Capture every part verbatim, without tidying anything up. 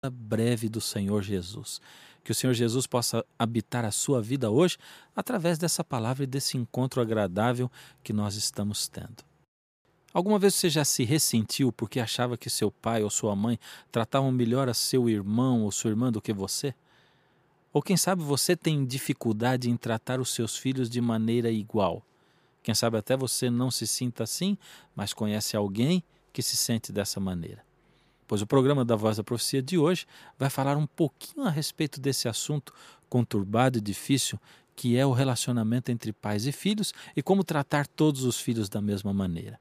breve do Senhor Jesus. Que o Senhor Jesus possa habitar a sua vida hoje através dessa palavra e desse encontro agradável que nós estamos tendo. Alguma vez você já se ressentiu porque achava que seu pai ou sua mãe tratavam melhor a seu irmão ou sua irmã do que você? Ou quem sabe você tem dificuldade em tratar os seus filhos de maneira igual? Quem sabe até você não se sinta assim, mas conhece alguém que se sente dessa maneira. Pois o programa da Voz da Profecia de hoje vai falar um pouquinho a respeito desse assunto conturbado e difícil que é o relacionamento entre pais e filhos e como tratar todos os filhos da mesma maneira.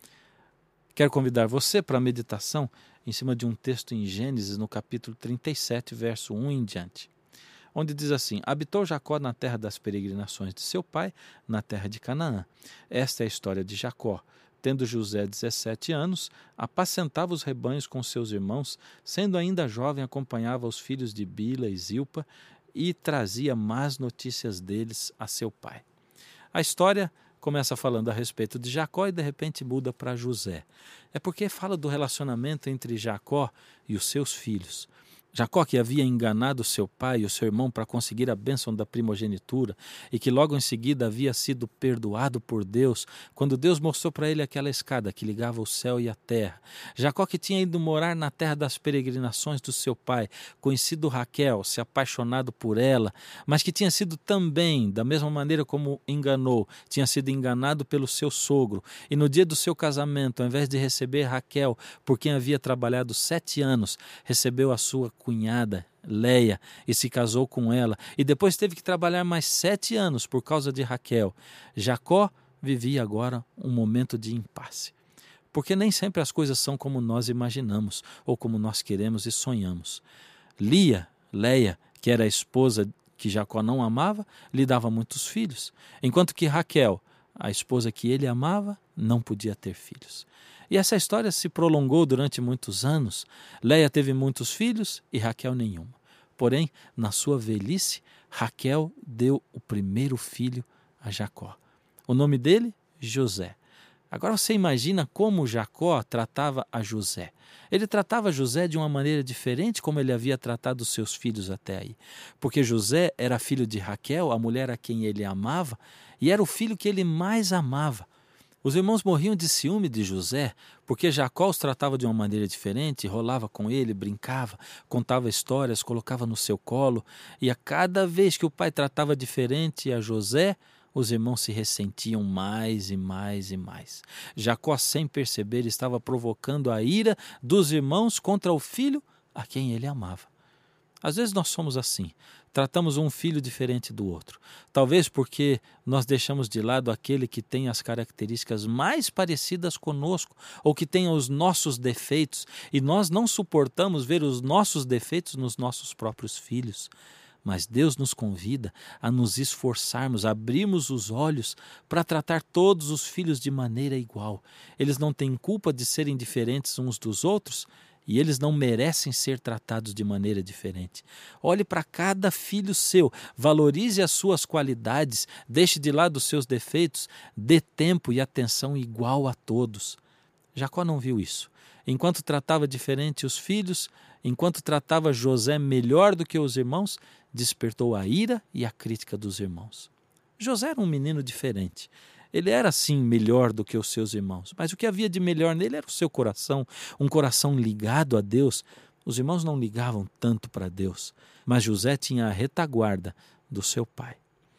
Quero convidar você para a meditação em cima de um texto em Gênesis, no capítulo trinta e sete, verso um em diante, onde diz assim: habitou Jacó na terra das peregrinações de seu pai, na terra de Canaã. Esta é a história de Jacó. Tendo José dezessete anos, apacentava os rebanhos com seus irmãos, sendo ainda jovem, acompanhava os filhos de Bila e Zilpa e trazia más notícias deles a seu pai. A história começa falando a respeito de Jacó e de repente muda para José. É porque fala do relacionamento entre Jacó e os seus filhos. Jacó, que havia enganado seu pai e o seu irmão para conseguir a bênção da primogenitura e que logo em seguida havia sido perdoado por Deus, quando Deus mostrou para ele aquela escada que ligava o céu e a terra. Jacó, que tinha ido morar na terra das peregrinações do seu pai, conhecido Raquel, se apaixonado por ela, mas que tinha sido também, da mesma maneira como enganou, tinha sido enganado pelo seu sogro. E no dia do seu casamento, ao invés de receber Raquel, por quem havia trabalhado sete anos, recebeu a sua cunhada, Leia, e se casou com ela, e depois teve que trabalhar mais sete anos por causa de Raquel. Jacó vivia agora um momento de impasse, porque nem sempre as coisas são como nós imaginamos, ou como nós queremos e sonhamos. Lia, Leia, que era a esposa que Jacó não amava, lhe dava muitos filhos, enquanto que Raquel, a esposa que ele amava, não podia ter filhos. E essa história se prolongou durante muitos anos. Leia teve muitos filhos e Raquel nenhuma. Porém, na sua velhice, Raquel deu o primeiro filho a Jacó. O nome dele? José. Agora você imagina como Jacó tratava a José. Ele tratava José de uma maneira diferente como ele havia tratado os seus filhos até aí. Porque José era filho de Raquel, a mulher a quem ele amava, e era o filho que ele mais amava. Os irmãos morriam de ciúme de José, porque Jacó os tratava de uma maneira diferente, rolava com ele, brincava, contava histórias, colocava no seu colo, e a cada vez que o pai tratava diferente a José, os irmãos se ressentiam mais e mais e mais. Jacó, sem perceber, estava provocando a ira dos irmãos contra o filho a quem ele amava. Às vezes nós somos assim, tratamos um filho diferente do outro. Talvez porque nós deixamos de lado aquele que tem as características mais parecidas conosco, ou que tem os nossos defeitos, e nós não suportamos ver os nossos defeitos nos nossos próprios filhos. Mas Deus nos convida a nos esforçarmos, a abrirmos os olhos para tratar todos os filhos de maneira igual. Eles não têm culpa de serem diferentes uns dos outros, e eles não merecem ser tratados de maneira diferente. Olhe para cada filho seu, valorize as suas qualidades, deixe de lado os seus defeitos, dê tempo e atenção igual a todos. Jacó não viu isso. Enquanto tratava diferente os filhos, enquanto tratava José melhor do que os irmãos, despertou a ira e a crítica dos irmãos. José era um menino diferente. Ele era, sim, melhor do que os seus irmãos, mas o que havia de melhor nele era o seu coração, um coração ligado a Deus. Os irmãos não ligavam tanto para Deus, mas José tinha a retaguarda do seu pai.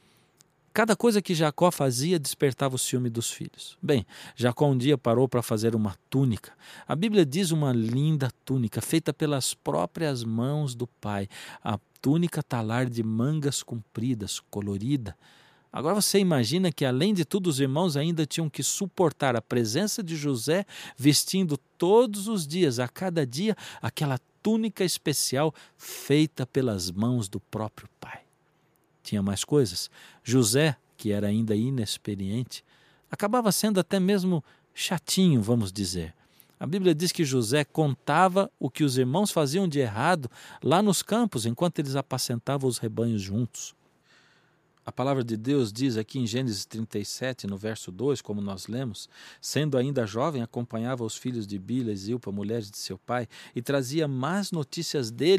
Cada coisa que Jacó fazia despertava o ciúme dos filhos. Bem, Jacó um dia parou para fazer uma túnica. A Bíblia diz uma linda túnica, feita pelas próprias mãos do pai. A túnica talar de mangas compridas, colorida. Agora você imagina que, além de tudo, os irmãos ainda tinham que suportar a presença de José vestindo todos os dias, a cada dia, aquela túnica especial feita pelas mãos do próprio pai. Tinha mais coisas. José, que era ainda inexperiente, acabava sendo até mesmo chatinho, vamos dizer. A Bíblia diz que José contava o que os irmãos faziam de errado lá nos campos, enquanto eles apacentavam os rebanhos juntos. A palavra de Deus diz aqui em Gênesis trinta e sete, no verso dois, como nós lemos: sendo ainda jovem, acompanhava os filhos de Bila e Zilpa, mulheres de seu pai, e trazia más notícias dele